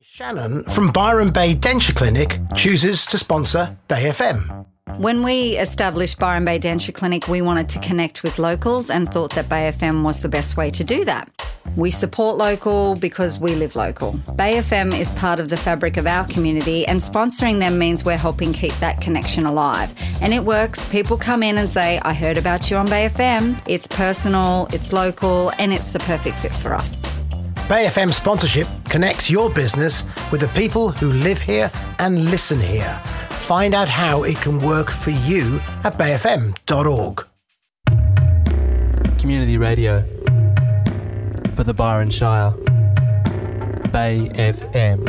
Shannon from Byron Bay Denture Clinic chooses to sponsor Bay FM. When we established Byron Bay Denture Clinic, we wanted to connect with locals and thought that Bay FM was the best way to do that. We support local because we live local. Bay FM is part of the fabric of our community, and sponsoring them means we're helping keep that connection alive. And it works. People come in and say, I heard about you on Bay FM. It's personal, it's local, and it's the perfect fit for us. Bay FM sponsorship connects your business with the people who live here and listen here. Find out how it can work for you at bayfm.org. Community radio for the Byron Shire. Bay FM.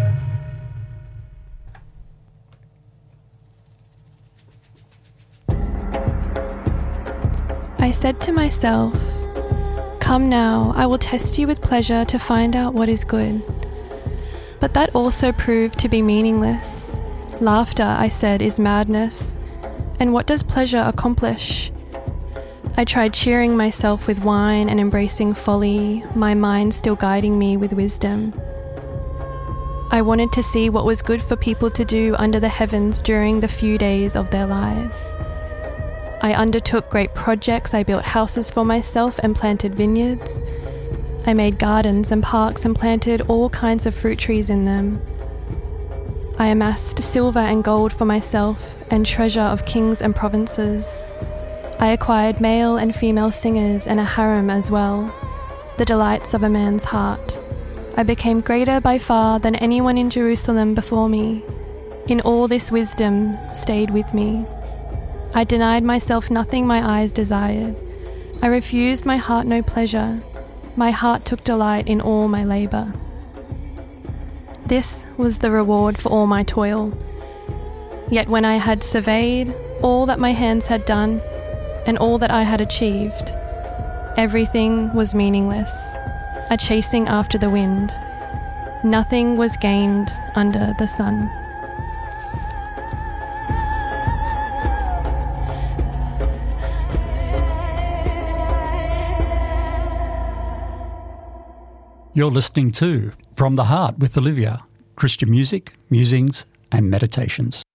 I said to myself, "Come now, I will test you with pleasure to find out what is good." But that also proved to be meaningless. Laughter, I said, is madness. And what does pleasure accomplish? I tried cheering myself with wine and embracing folly, my mind still guiding me with wisdom. I wanted to see what was good for people to do under the heavens during the few days of their lives. I undertook great projects. I built houses for myself and planted vineyards. I made gardens and parks and planted all kinds of fruit trees in them. I amassed silver and gold for myself and treasure of kings and provinces. I acquired male and female singers and a harem as well, the delights of a man's heart. I became greater by far than anyone in Jerusalem before me. In all this wisdom stayed with me. I denied myself nothing my eyes desired. I refused my heart no pleasure. My heart took delight in all my labour. This was the reward for all my toil. Yet when I had surveyed all that my hands had done and all that I had achieved, everything was meaningless, a chasing after the wind. Nothing was gained under the sun. You're listening to From the Heart with Olivia, Christian music, musings and meditations.